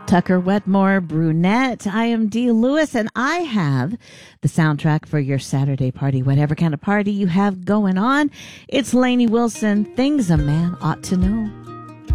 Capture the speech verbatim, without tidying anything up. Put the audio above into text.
Tucker Wetmore, Brunette. I am Dee Lewis, and I have the soundtrack for your Saturday party, whatever kind of party you have going on. It's Lainey Wilson, Things a Man Ought to Know.